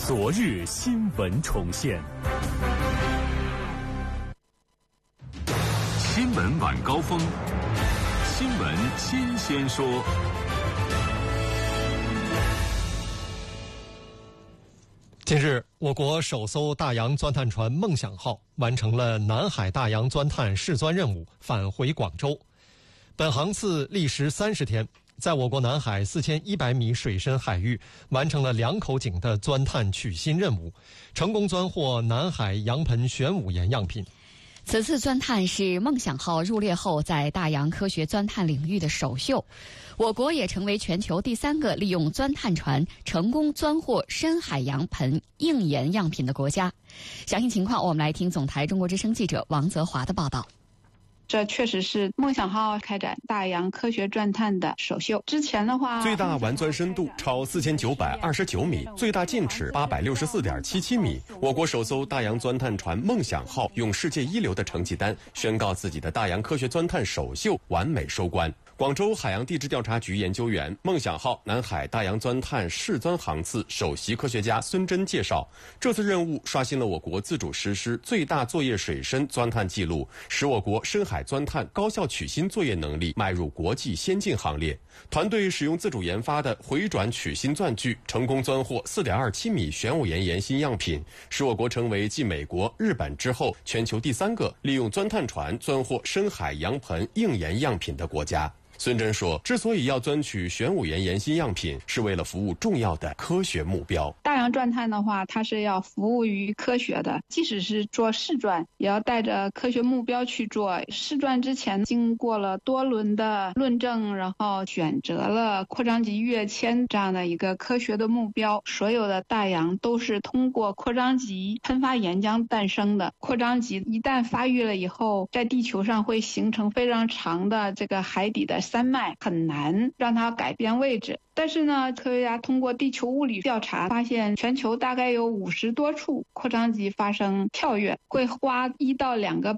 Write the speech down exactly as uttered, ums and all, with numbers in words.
昨日新闻重现。新闻晚高峰，新闻新鲜说。 近日，我国首艘大洋钻探船梦想号完成了南海大洋钻探试钻任务，返回广州。本航次历时三十天，在我国南海四千一百米水深海域完成了两口井的钻探取芯任务，成功钻获南海洋盆玄武岩样品。 此次钻探是梦想号入列后在大洋科学钻探领域的首秀，我国也成为全球第三个利用钻探船成功钻获深海洋盆硬岩样品的国家。详细情况，我们来听总台中国之声记者王泽华的报道。 这确实是梦想号开展大洋科学钻探的首秀。之前的话， 最大完钻深度超四千九百二十九米，最大进尺八百六十四点七七米。我国首艘大洋钻探船梦想号用世界一流的成绩单宣告自己的大洋科学钻探首秀完美收官。广州海洋地质调查局研究员、梦想号南海大洋钻探试钻航次首席科学家孙真介绍，这次任务刷新了我国自主实施最大作业水深钻探记录，使我国深海钻探高效取芯作业能力迈入国际先进行列。团队使用自主研发的回转取芯钻具，成功钻获 四点二七米玄武岩岩芯样品，使我国成为继美国、日本之后全球第三个利用钻探船钻获深海洋盆硬岩样品的国家。孙真说，之所以要钻取玄武岩岩芯样品，是为了服务重要的科学目标。 大洋钻探的话，它是要服务于科学的，即使是做试钻，也要带着科学目标去做。试钻之前经过了多轮的论证，然后选择了扩张极跃迁这样的一个科学的目标。所有的大洋都是通过扩张极喷发岩浆诞生的。扩张极一旦发育了以后，在地球上会形成非常长的这个海底的山脉，很难让它改变位置。但是呢，科学家通过地球物理调查发现，全球大概有五十多处扩张极发生跳跃，会花一到两个